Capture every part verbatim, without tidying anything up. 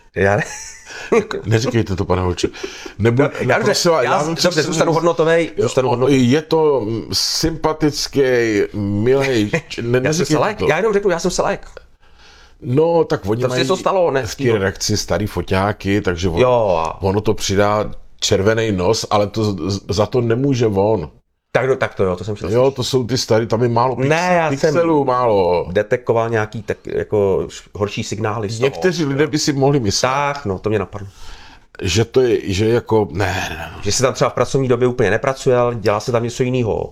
Já ne... Neříkejte to, pane Holče. Nebo, no, já, dobře, já, já dobře, zůstanu hodnotovej, zůstanu hodnotovej. Je to sympatický, milej... Ne, já jsem selek, já jenom řeknu, já jsem selek. No, tak oni to mají to stalo, ne, v té redakci starý foťáky, takže on, jo. ono to přidá červený nos, ale to, za to nemůže on. Tak, tak to jo, to jsem chtěl. Jo, to jsou ty starý, tam je málo pix, ne, já pixelů, málo. Detekoval nějaký tak jako horší signály. Někteří lidé by si mohli myslet. Tak, no, to mě napadlo. Že to je, že jako, ne, ne. Že se tam třeba v pracovní době úplně nepracuje, ale dělá se tam něco jiného.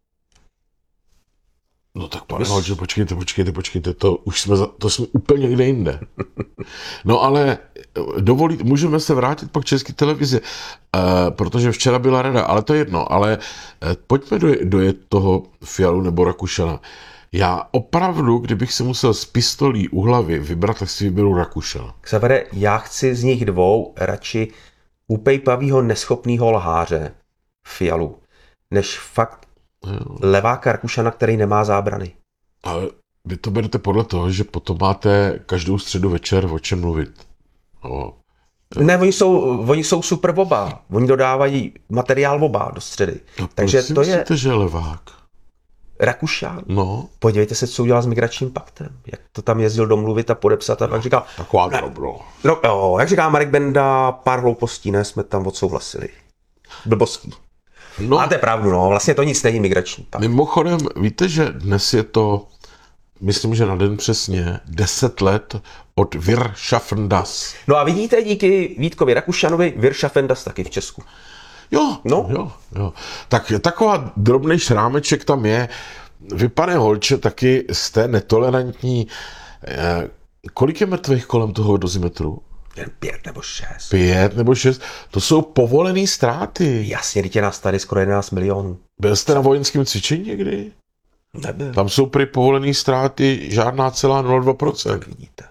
No tak pane Holče, počkejte, počkejte, počkejte, to už jsme, to jsme úplně někde jinde. No ale dovolí, můžeme se vrátit pak k České televizi, uh, protože včera byla rada, ale to je jedno, ale uh, pojďme do, dojet toho Fialu nebo Rakušana. Já opravdu, kdybych se musel z pistolí u hlavy vybrat, tak si vyberu Rakušana. Xavere, já chci z nich dvou radši upejpavýho neschopnýho lháře Fialu, než fakt leváka Rakušana, který nemá zábrany. Ale vy to berete podle toho, že potom máte každou středu večer o čem mluvit. O, ne, oni jsou, oni jsou super oba. Oni dodávají materiál oba do středy. no, takže to je... že je levák? Rakušan? No. Podívejte se, co udělal s migračním paktem. Jak to tam jezdil domluvit a podepsat a no, tak říkal... Taková dobro. No, jo, jak říká Marek Benda, pár hloupostí, ne, jsme tam odsouhlasili. Blbostí. No, máte pravdu, no, vlastně to nic není migrační pakt. Mimochodem, víte, že dnes je to, myslím, že na den přesně, deset let od Wir schaffen das. No a vidíte, díky Vítkovi Rakušanovi, Wir schaffen das taky v Česku. Jo, no. jo, jo. Tak taková drobný šrámeček tam je. Vy, pane Holče, taky jste netolerantní. Eh, kolik je mrtvých kolem toho dozimetru? Jen pět nebo šest. Pět nebo šest. To jsou povolené ztráty. Jasně, teď je nás tady skoro jedenáct milionů. Byl jste na vojenském cvičení někdy? Nebyl. Tam jsou prý povolené ztráty žádná celá nula celá dva procenta. Tak vidíte.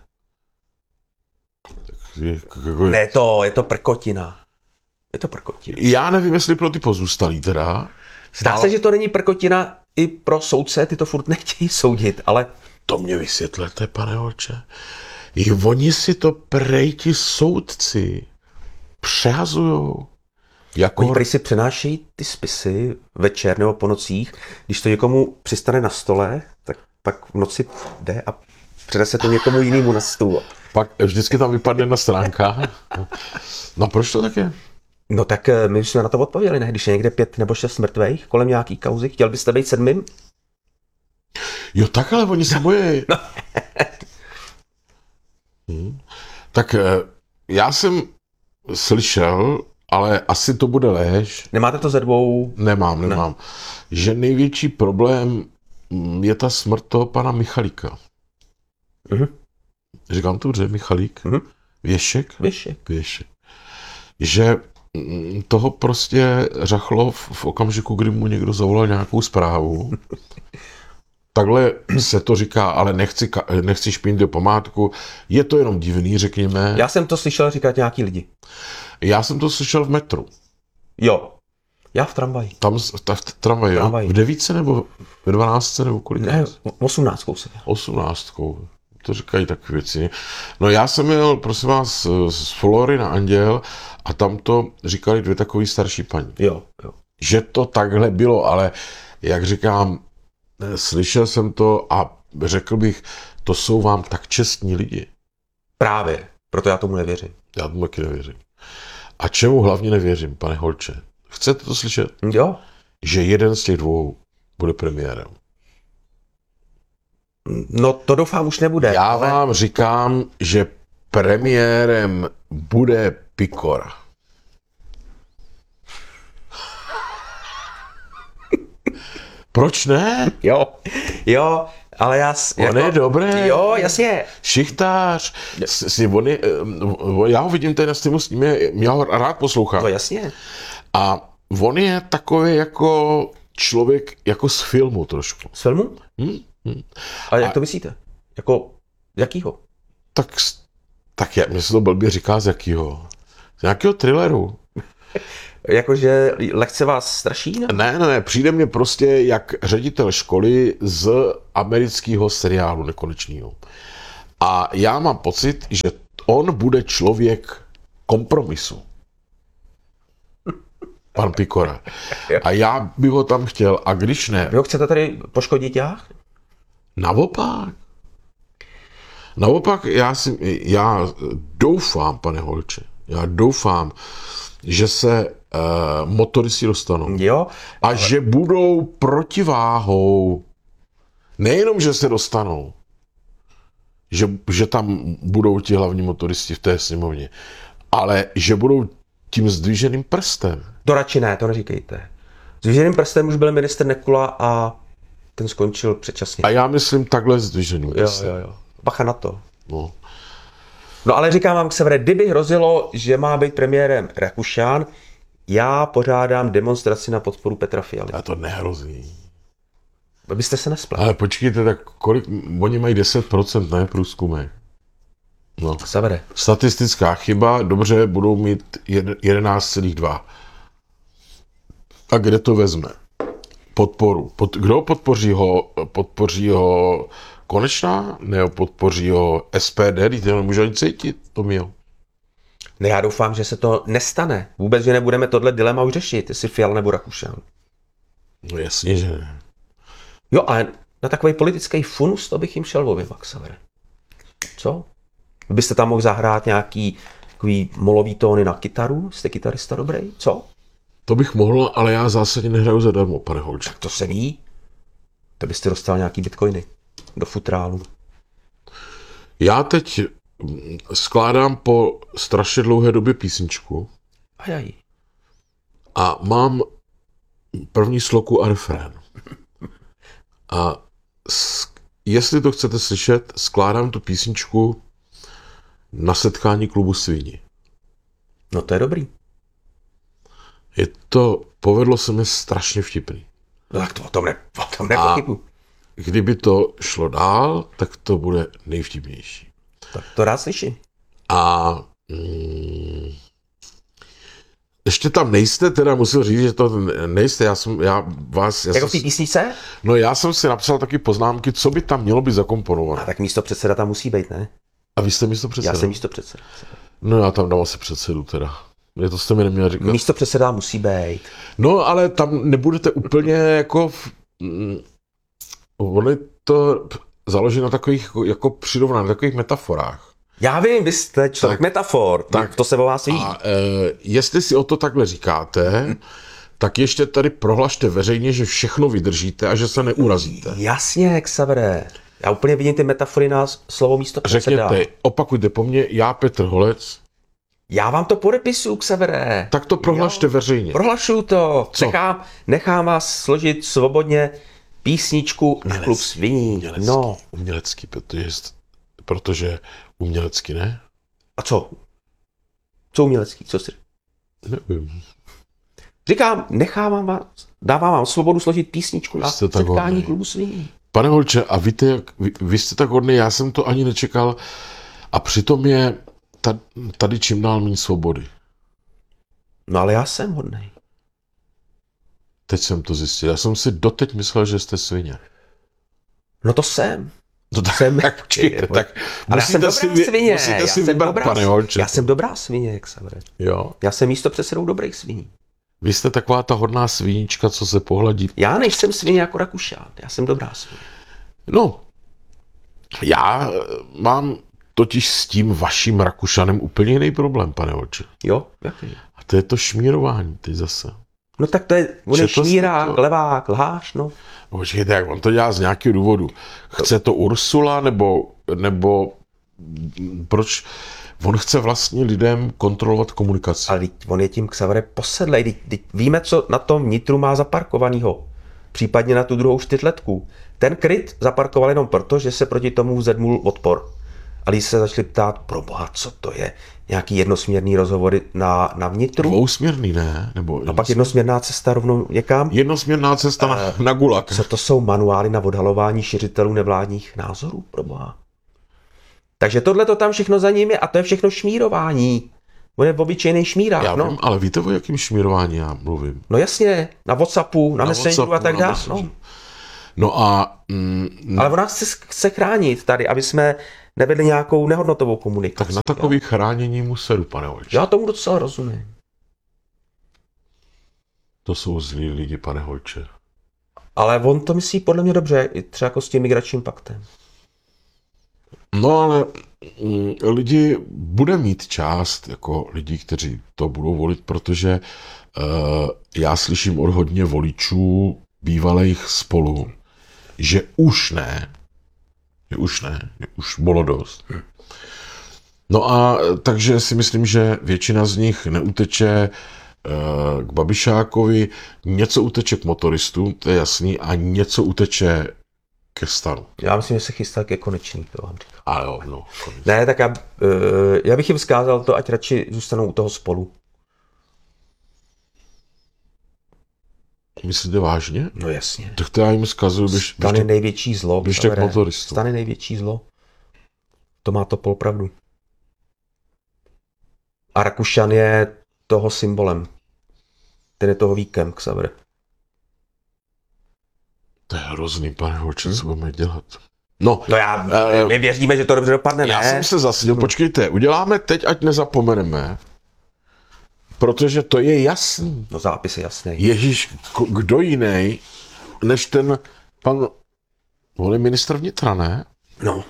Jako... Ne, to, je to prkotina. Je to prkotina. Já nevím, jestli pro ty pozůstalí teda. Zdá ale... se, že to není prkotina i pro soudce, ty to furt nechtějí soudit, ale... To mě vysvětlete, pane Holče. I oni si to prej ti soudci přehazujou. Jako... Oni prej si přenášejí ty spisy večer nebo po nocích. Když to někomu přistane na stole, tak pak v noci jde a přenese to někomu jinému na stůl. Pak vždycky tam vypadne na stránkách. No proč to tak je? No tak my už jsme na to odpověděli, ne? Když je někde pět nebo šest mrtvých kolem nějaký kauzy, chtěl byste být sedmým? Jo tak, ale oni se bojí. No. Hmm. Tak já jsem slyšel, ale asi to bude lež. Nemáte to ze dvou? Nemám, nemám. Ne. Že největší problém je ta smrt toho pana Michalíka. Uh-huh. Říkám to dobře, Michalík? Uh-huh. Věšek? Věšek. Věšek. Že toho prostě řachlo v, v okamžiku, kdy mu někdo zavolal nějakou zprávu. Takhle se to říká, ale nechci, nechci špinit do památku. Je to jenom divný, řekněme. Já jsem to slyšel říkat nějaký lidi. Já jsem to slyšel v metru. Jo. Já v tramvaji. Tam ta, v tramvaji, jo? V devíce nebo v dvanáctce nebo kolik? Ne, osmnáctkou jsem měl. Osmnáctkou. To říkají takové věci. No já jsem jel, prosím vás, z Flory na Anděl a tam to říkali dvě takové starší paní. Jo, jo. Že to takhle bylo, ale jak říkám, slyšel jsem to a řekl bych, to jsou vám tak čestní lidi. Právě, proto já tomu nevěřím. Já tomu taky nevěřím. A čemu hlavně nevěřím, pane Holče? Chcete to slyšet? Jo. Že jeden z těch dvou bude premiérem. No to doufám už nebude. Já ale... vám říkám, že premiérem bude Pikora. Proč ne? Jo, jo, ale já... On jako, je dobré. Jo, jasně. Šichtář. Si, on je, já ho vidím tady na streamu s ním, já ho rád poslouchám. No jasně. A on je takový jako člověk, jako z filmu trošku. Z filmu? Hmm? Hmm. Ale jak a, to myslíte? Jako, jakýho? Tak, tak já, mě se to blbě říká z jakýho. Z nějakého thrilleru. Jakože lehce vás straší? Ne? ne, ne, ne, přijde mě prostě jak ředitel školy z amerického seriálu nekonečného. A já mám pocit, že on bude člověk kompromisu. Pan Pikora. A já bych ho tam chtěl, a když ne... Vy ho chcete tady poškodit jak? Naopak. Naopak, já, si, já doufám, pane Holče, já doufám, že se uh, motoristi dostanou. Jo. A ale... že budou protiváhou. Nejenom, že se dostanou, že, že tam budou ti hlavní motoristi v té sněmovně, ale že budou tím zdviženým prstem. To radši ne, to neříkejte. Zdviženým prstem už byl ministr Nekula a ten skončil předčasně. A já myslím takhle zdviženým prstem. Jo, jo, jo. Bacha na to. No. No ale říkám vám, Xavere, kdyby hrozilo, že má být premiérem Rakušan, já pořádám demonstraci na podporu Petra Fialy. A to nehrozí. Byste se nespletli. Ale počkejte, tak kolik, oni mají deset procent, ne, průzkumy. No. Xavere. Statistická chyba, dobře, budou mít jedenáct celá dva. A kde to vezme? Podporu. Pod, kdo podpoří ho? Podpoří ho Konečná? Nebo podpoří ho S P D? Teď to nemůžu ani cítit, to měl. No já doufám, že se to nestane. Vůbec, že nebudeme tohle dilema už řešit, jestli Fiala nebo Rakušan. No jasně, že ne. Jo, ale na takový politický funus to bych jim šel obyvat, Xavere. Co? Byste tam mohl zahrát nějaký takový molový tóny na kytaru? Jste kytarista dobrý? Co? To bych mohl, ale já zásadně nehraju zadarmo, pane Holče. Tak to se ví. To byste dostal nějaký bitcoiny do futrálu. Já teď skládám po strašně dlouhé době písničku. Ajaj. A mám první sloku a refrén. A jestli to chcete slyšet, skládám tu písničku na setkání klubu Svíni. No to je dobrý. Je to, povedlo se mi strašně vtipný. No tak to o tom, ne, o tom nepochybuji. Kdyby to šlo dál, tak to bude nejvtipnější. Tak to rád slyším. A mm, ještě tam nejste, teda musím říct, že to nejste, já jsem, já vás... Já jako v té jsem, písničce? No já jsem si napsal taky poznámky, co by tam mělo být zakomponované. A tak místo předseda tam musí být, ne? A vy jste místo předseda? Já jsem místo předseda. No já tam dám asi předsedu teda. Je to jste mi neměl říkat. Místo předseda musí být. No ale tam nebudete úplně jako... V, mm, ono je to založeno na takových jako přirovnání, na takových metaforách. Já vím, vy jste člověk tak, metafor, tak to se o vás ví. A e, jestli si o to takhle říkáte, hmm. tak ještě tady prohlašte veřejně, že všechno vydržíte a že se neurazíte. Jasně, Xavere. Já úplně vidím ty metafory na slovo místo předseda. Řekněte, opakujte po mně, já Petr Holec. Já vám to podepisuju, Xavere. Tak to prohlašte jo, veřejně. Prohlašuju to. Nechám, nechám vás složit svobodně písničku na klub Sviní. Umělecký, no. umělecký, protože, protože umělecky ne? A co? Co umělecký? Co si? Nevím. Říkám, nechávám vás, dávám vám svobodu složit písničku na setkání klubu Sviní. Pane Holče, a víte, jak, vy, vy jste tak hodný, já jsem to ani nečekal a přitom je tady čím dál méně svobody. No ale já jsem hodnej. Teď jsem to zjistil. Já jsem si doteď myslel, že jste svině. No to jsem. No tak, jsem. tak, počkejte, tak ale já jsem dobrá si, svině. Musíte já si jsem vybrat, dobrá, pane Holče. Já jsem dobrá svině, jak se vede. Jo. Já jsem místo předsedou dobrých sviní. Vy jste taková ta hodná svínička, co se pohladí. Já nejsem svině jako Rakušan. Já jsem dobrá svině. No, já mám totiž s tím vaším Rakušanem úplně jiný problém, pane Holče. Jo? Jaký? A to je to šmírování, teď zase. No tak to je, on je šmírák, to... levák, lhář, no. Počkejte, jak on to dělá z nějakého důvodu. Chce to Ursula, nebo, nebo proč? On chce vlastně lidem kontrolovat komunikaci. Ale on je tím Xavere posedlej. Víme, co na tom vnitru má zaparkovanýho. Případně na tu druhou čtyřletku. Ten kryt zaparkoval jenom proto, že se proti tomu vzedmul odpor. A když se začali ptát, proboha, co to je? Nějaký jednosměrný rozhovory na, na vnitru? Dvousměrný, ne? Nebo a pak jednosměrná cesta rovnou někam? Jednosměrná cesta na, uh, na gulag. Co to jsou manuály na odhalování šiřitelů nevládních názorů, proboha? Takže tohle to tam všechno za ním je a to je všechno šmírování. On je obyčejný šmírák, já no. Vím, ale víte, o jakým šmírování já mluvím? No jasně, na WhatsAppu, na, na Messengeru WhatsAppu, a tak dále. No. no a... Mm, ale ona chce, chce chránit tady, aby jsme nevedli nějakou nehodnotovou komunikaci. Tak na takový chránění mu sedu, pane Holče. Já tomu docela rozumím. To jsou zlí lidi, pane Holče. Ale on to myslí podle mě dobře, i třeba jako s tím migračním paktem. No ale mm, lidi bude mít část jako lidí, kteří to budou volit, protože uh, já slyším od hodně voličů bývalých Spolu, že už ne, že už ne, že už bylo dost. No a takže si myslím, že většina z nich neuteče uh, k Babišákovi, něco uteče k motoristům, to je jasný, a něco uteče ke Stanu. Já myslím, že se chystá ke Konečný, to vám říkám. A jo, no. Konec. Ne, tak já, uh, já bych jim vzkázal to, ať radši zůstanou u toho Spolu. Myslíte vážně? No jasně. Tak to já jim vzkazuju, když, Stan když, je největší zlo. když tak Xavere. motoristů. Stan je největší zlo. To má to polpravdu. A Rakušan je toho symbolem. Ten je toho víkem, Xavere. To je hrozný, pane Holče, hmm? co budeme dělat? No, No já, eh, my věříme, že to dobře dopadne, já ne? jsem se zasadil, počkejte, uděláme teď, ať nezapomeneme, protože to je jasný. No zápis je jasný. Ježíš, k- kdo jiný, než ten pan, on je ministr vnitra, ne? No,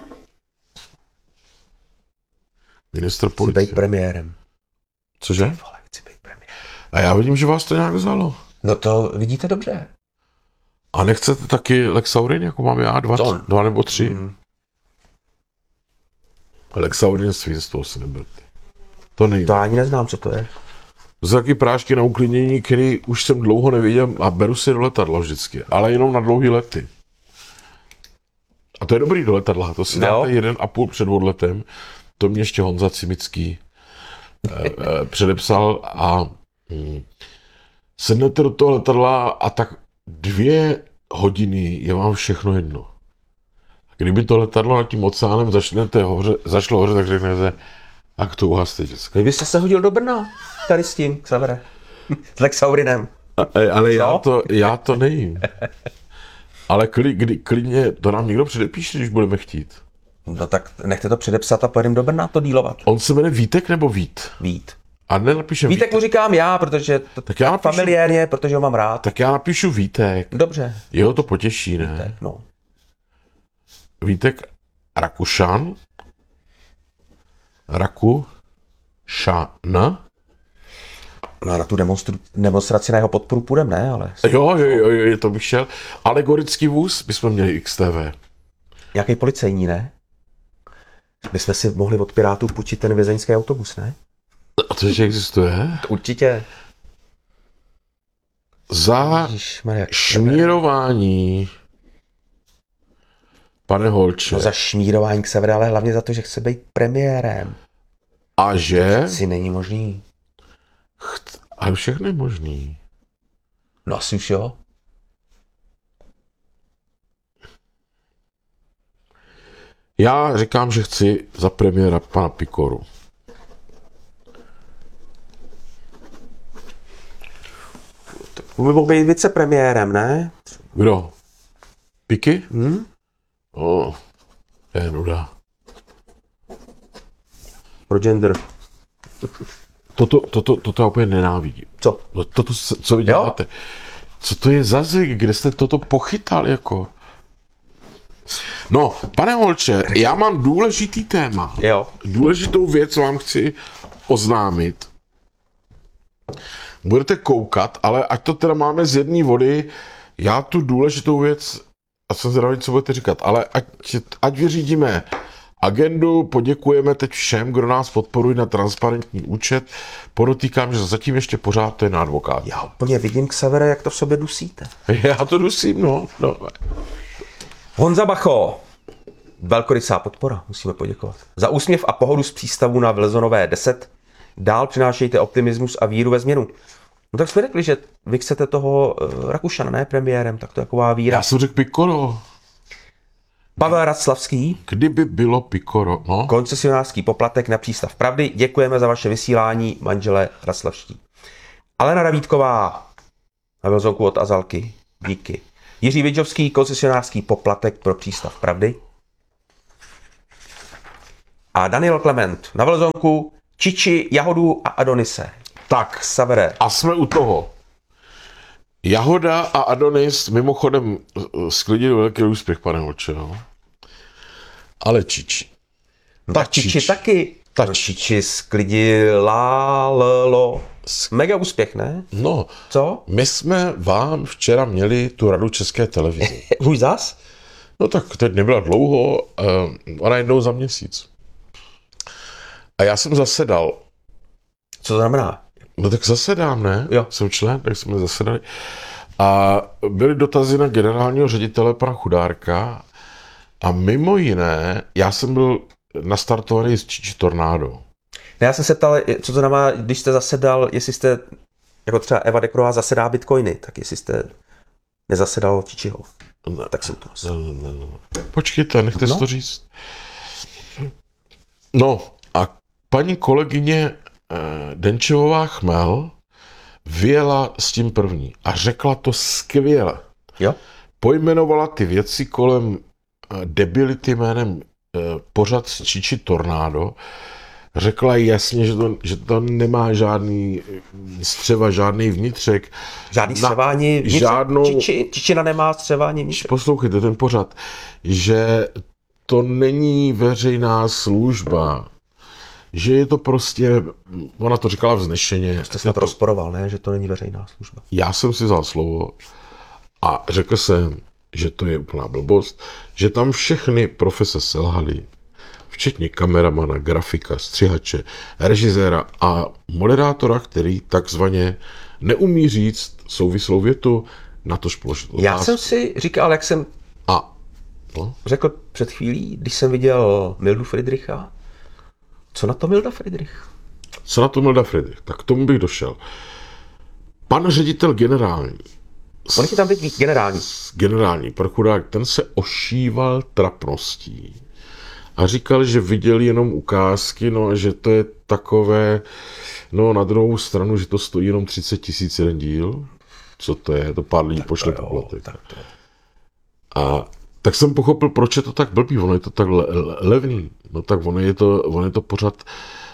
Ministr chci být policie. premiérem. Cože? Vole, chci být premiérem. A já vidím, že vás to nějak vzalo. No to vidíte dobře. A nechcete taky Lex Aurin, jako mám já, dva, To- dva nebo tři? Mm. Lex Aurin svinstvo si neberte. To nejde. To ani neznám, co to je. To jsou taky prášky na uklidnění, který už jsem dlouho neviděl a beru si do letadla vždycky, ale jenom na dlouhý lety. A to je dobrý do letadla, to si No. dáte jeden a půl před odletem, to mě ještě Honza Cimický eh, eh, předepsal a hm, sednete do toho letadla a tak dvě hodiny je vám všechno jedno. A kdyby to letadlo nad tím oceánem začnete hoře, začalo hoře, tak řeknete, jak to uhaste, děcka. Vy byste se hodil do Brna. Tady s tím, Xavere. S Lex Aurinem. Ale já Co? to, já to nejím. Ale kli, kdy, klidně to nám někdo předepíše, když budeme chtít. No tak nechte to předepsat a pojedeme do Brna to dílovat. On se jmenuje Vítek nebo Vít? Vít. A nenapíšem Vítek Vítek. mu říkám já, protože to Tak já napíšu, familiárně, protože ho mám rád. tak já napíšu Vítek. Dobře. Jeho to potěší, ne? Tak, no. Vítek Rakušan. Rakušan. No, na tu demonstru, demonstraci na jeho podporu půjdem, ne, ale Jo, jo, jo, jo, to bych šel. Alegorický vůz bychom měli X T V. nějaký policejní, ne? My jsme si mohli od Pirátů půjčit ten vězeňský autobus, ne? A to ještě existuje? To určitě. Za Ježišmarja, šmírování, pane Holče, no za šmírování Xavera, ale hlavně za to, že chce být premiérem. a že... Si není možný. Ale všechno je možný. No asi už jo. Já říkám, že chci za premiéra pana Pikoru. On by mohl být vicepremiérem, ne? Kdo? Piky? Hm? O, to je nuda. Pro gender. Toto, toto, toto já úplně nenávidím. Co? No, toto, co vy děláte? Co to je za zvyk? Kde jste toto pochytal, jako? No, pane Holče, já mám důležitý téma. Jo. Důležitou věc vám chci oznámit. Budete koukat, ale ať to teda máme z jedné vody, já tu důležitou věc, a jsem zvědavý, co budete říkat, ale ať, ať vyřídíme agendu, poděkujeme teď všem, kdo nás podporují na transparentní účet. Podotýkám, že zatím ještě pořád to je na advokát. Já úplně vidím, Xavere, jak to v sobě dusíte. Já to dusím, no. no. Honza Bacho. Velkorysá podpora, musíme poděkovat. Za úsměv a pohodu z přístavu na Vlezonové deset. Dál přinášejte optimismus a víru ve změnu. No tak jsme řekli, že vy chcete toho uh, Rakušana, ne premiérem, tak to je taková víra. Já jsem řekl Pikoro. Pavel Raclavský, Kdyby bylo Pikoro, no. koncesionářský poplatek na přístav Pravdy. Děkujeme za vaše vysílání, manžele Raclavští. Alena Davídková na Velzonku od Azalky. Díky. Jiří Vidžovský, koncesionářský poplatek pro přístav Pravdy. A Daniel Klement na Velzonku, Čiči, Jahodu a Adonise. Tak, Xavere. a jsme u toho. Jahoda a Adonis mimochodem sklidili velký úspěch, pane Oče, no. Ale Čiči. No, tak Čiči Čič. taky. Ta Čiči sklidila lo. Mega úspěch, ne? No, co? My jsme vám včera měli tu radu České televize. Už zas? No tak teď nebyla dlouho, uh, ona jednou za měsíc. A já jsem zasedal. Co to znamená? No tak zasedám, ne? Jo. Jsem člen, tak jsme zasedali. A byly dotazy na generálního ředitele pana Chudárka a mimo jiné, já jsem byl nastartovaný z Čiči Tornádo. Ne, já jsem se ptal, co to znamená, když jste zasedal, jestli jste, jako třeba Eva Dekrová zasedá bitcoiny, tak jestli jste nezasedal Čičiho. Ne, tak jsem to ne, ne, ne. Počkejte, nechte no. si to říct. No a paní kolegyně eh, Denčevová Chmel vyjela s tím první a řekla to skvěle. Jo? Pojmenovala ty věci kolem eh, debility jménem eh, pořad z Čiči Tornádo. Řekla jasně, že to, že to nemá žádný střeva, žádný vnitřek. Žádný střevání vnitřek? Žádnou... Čiči, Čičina nemá střevání vnitřek? Poslouchejte ten pořad, že to není veřejná služba, že je to prostě, ona to říkala vznešeně. Jste snad rozporoval, ne? Že to není veřejná služba. Já jsem si vzal slovo a řekl jsem, že to je úplná blbost, že tam všechny profese selhaly, včetně kameramana, grafika, střihače, režiséra a moderátora, který takzvaně neumí říct souvislou větu, na tož položit otázku. Já jsem si říkal, jak jsem a, no? řekl před chvílí, když jsem viděl Mildu Friedricha, co na to Milda Friedrich? Co na to Milda Friedrich? Tak k tomu bych došel. Pan ředitel generální. On je tam být generální. Generální, pan Chudák, ten se ošíval trapností. A říkal, že viděl jenom ukázky, no a že to je takové, no na druhou stranu, že to stojí jenom třicet tisíc jeden díl. Co to je? To pár lidí tak pošle poplatek. Tak a tak jsem pochopil, proč je to tak blbý, ono je to tak le- le- levný. No tak ono je to, ono je to pořad,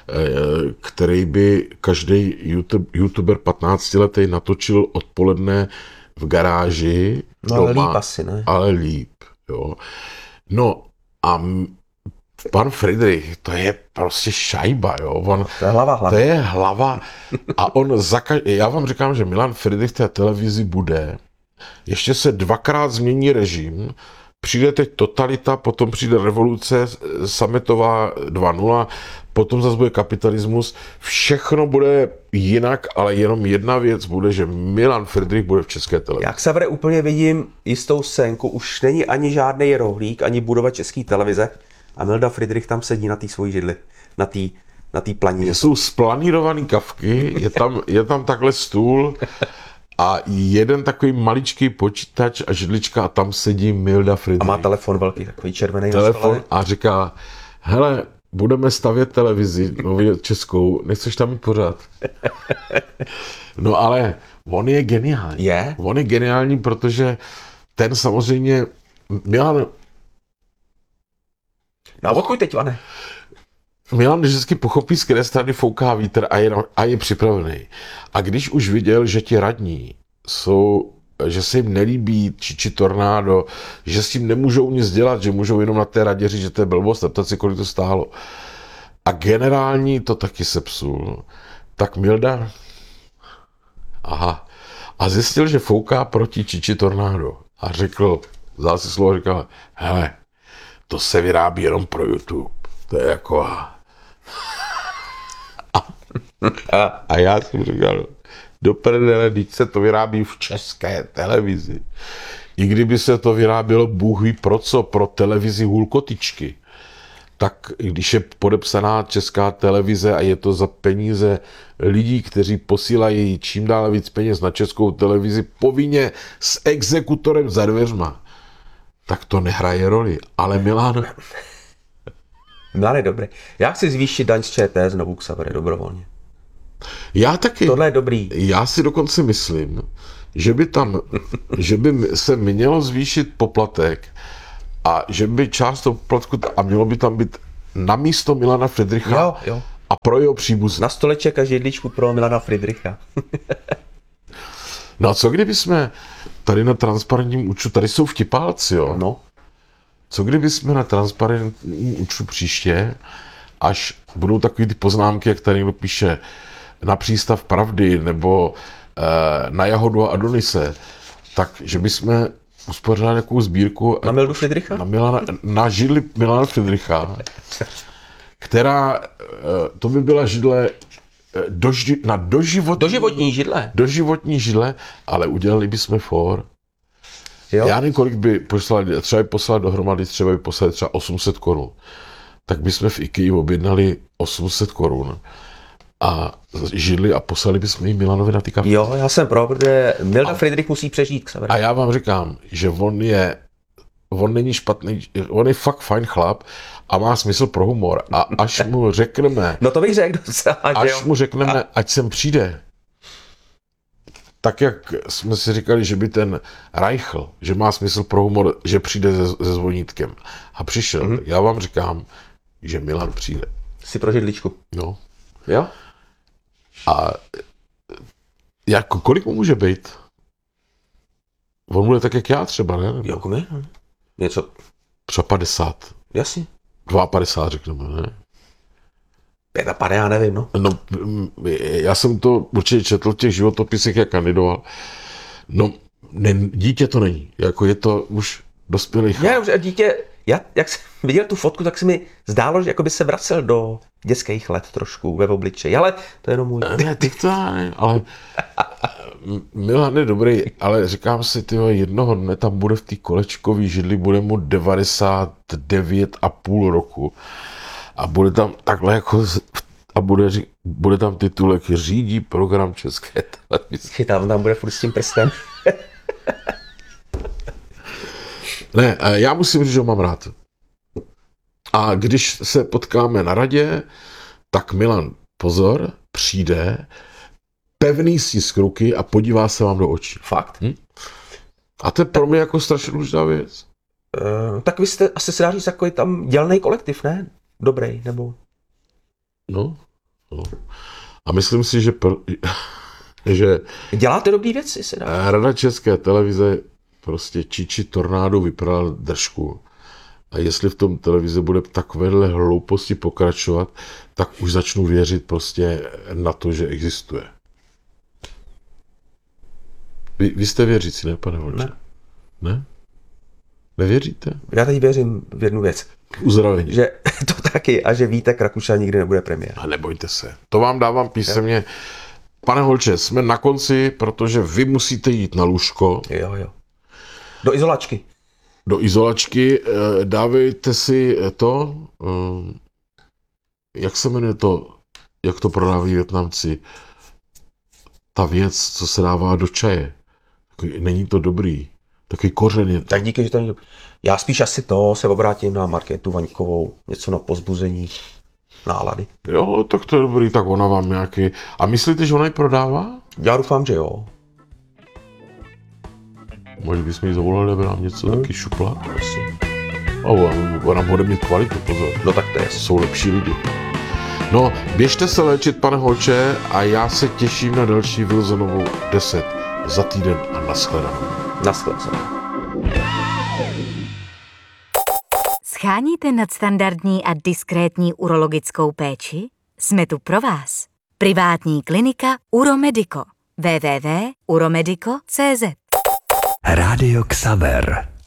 který by každý YouTube, YouTuber patnáctiletý natočil odpoledne v garáži. No ale líp asi, ne? Ale líp, jo. No a pan Friedrich, to je prostě šajba, jo. On, to je hlava, hlava. To je hlava. A on, za ka- já vám říkám, že Milan Friedrich v té televizi bude. Ještě se dvakrát změní režim, přijde teď totalita, potom přijde revoluce, sametová dva nula, potom zase bude kapitalismus. Všechno bude jinak, ale jenom jedna věc bude, že Milan Friedrich bude v České televizi. Já Xavere úplně vidím jistou scénku, už není ani žádný rohlík, ani budova České televize a Milda Friedrich tam sedí na té svojí židli, na té na té planině. Jsou splanírovaný kavky, je tam, je tam takhle stůl a jeden takový maličký počítač a židlička a tam sedí Milda Friedrich. A má telefon velký, takový červený. Telefon a říká, hele, budeme stavět televizi nově českou, nechceš tam mít pořád? No ale on je geniální. Je? On je geniální, protože ten samozřejmě Milan... No a odkud teď, Vane? Milan vždycky pochopí, z které strany fouká vítr a je, a je připravený. A když už viděl, že ti radní jsou, že se jim nelíbí Čiči Tornádo, že s tím nemůžou nic dělat, že můžou jenom na té radě říct, že to je blbost, a ptat si, kolik to stálo. A generální to taky sepsul. Tak Milda, aha, a zjistil, že fouká proti Čiči Tornádo. A řekl, vzal si slovo a říkal, hele, to se vyrábí jenom pro YouTube. To je jako... A, a já jsem říkal, do prdele, když se to vyrábí v České televizi. I kdyby se to vyrábělo Bůh ví pro co, pro televizi Hulkotičky, tak když je podepsaná Česká televize a je to za peníze lidí, kteří posílají čím dál víc peněz na Českou televizi povinně s exekutorem za dveřma, tak to nehraje roli. Ale Milan... Milan je dobrý. Já chci zvýšit daň z ČT znovu k Xavere dobrovolně. Já taky. Tohle je dobrý. Já si dokonce myslím, že by tam, že by se mělo zvýšit poplatek a že by část toho poplatku, a mělo by tam být na místo Milana Friedricha Jo, jo. a pro jeho příbuzné. Na stoleček a židličku pro Milana Friedricha. No a co kdyby jsme tady na transparentním účtu, tady jsou vtipálci, jo? No. Co kdyby jsme na transparentním účtu příště, až budou takový ty poznámky, jak tady někdo píše na přístav Pravdy nebo eh, na Jahodu a Adonise, tak že bychom uspořádali nějakou sbírku Na Mildu Friedricha? na, Milana, na židli Milana Friedricha, která, eh, to by byla židle eh, doži, na doživotní, Doživotní židle. doživotní židle, ale udělali bychom for. Jo? Já nevím, kolik by poslali, třeba by poslali dohromady, třeba by poslali třeba osm set korun. Tak bychom v IKEA objednali osm set korun a židli a poslali bychom jim Milanovi na ty kafe. Jo, já jsem pro, protože Milda a... Friedrich musí přežít k severu. A já vám říkám, že on je, on není špatný, on je fakt fajn chlap a má smysl pro humor. A až mu řekneme, No to bych řekl docela, že až jo. mu řekneme, A... ať sem přijde, tak jak jsme si říkali, že by ten Reichl, že má smysl pro humor, že přijde se, se zvonítkem. A přišel. Mm-hmm. Já vám říkám, že Milan přijde. Si pro židličku. No. Jo? A jako, kolik mu může být? On bude tak, jak já třeba, ne? Jo, komi? Něco, Třeba padesát. jasně. padesát dva řekneme, ne? Pět a pade, já nevím, no. No, m, já jsem to určitě četl v těch životopisech, jak kandidoval. No, ne, dítě to není. Jako je to už dospělý chlap. Já, dobře, dítě, já, jak jsem viděl tu fotku, tak se mi zdálo, že jako by se vracel do dětských let trošku ve obličeji, ale to je jenom můj. Ne, ty to ne, ale Milan je dobrý, ale říkám si, tyjo, jednoho dne tam bude v té kolečkový židli, bude mu devadesát devět a půl roku a bude tam takhle jako a bude, bude tam titulek řídí program České televize. Chytám, tam bude furt s tím prstem. Ne, já musím říct, že ho mám rád. A když se potkáme na radě, tak Milan, pozor, přijde, pevný stisk ruky a podívá se vám do očí. Fakt? Hm? A to je pro mě jako strašně důležitá věc. Uh, tak vy jste asi se dá říct takový tam dělnej kolektiv, ne? Dobrý, nebo... No, no. A myslím si, že, pro, že Děláte dobrý věci, se dá. Rada České televize prostě čiči tornádu vypral držku. A jestli v tom televize bude takovéhle hlouposti pokračovat, tak už začnu věřit prostě na to, že existuje. Vy, vy jste věřící, ne, pane Volče? Ne. Ne? Nevěříte? Já teď věřím v jednu věc. Uzdravení. Že to taky a že Vítek Rakušan nikdy nebude premiér. A nebojte se. To vám dávám písemně. Pane Holče, jsme na konci, protože vy musíte jít na lůžko. Jo, jo. Do izolačky. Do izolačky. Dávejte si to, jak se jmenuje to, jak to prodávají Vietnamci, ta věc, co se dává do čaje. Není to dobrý. Takový kořen je. Tak díky, že to není. Já spíš asi to se obrátím na Markétu Vaňkovou, něco na pozbuzení nálady. Jo, tak to je dobrý, tak ona vám nějaký... A myslíte, že ona ji prodává? Já doufám, že jo. Možná bychom jí zavolali, aby nám něco hmm. taky šupla. Prosím. A ona, ona bude mít kvalitu, pozor. No tak to je. Jsou lepší lidi. No, běžte se léčit, pane Holče, a já se těším na další Wilsonovou deset za týden a nashledanou. Nashledanou. Sháníte nadstandardní a diskrétní urologickou péči? Jsme tu pro vás. Privátní klinika Uromedico. w w w tečka uromedico tečka cz Rádio Xaver.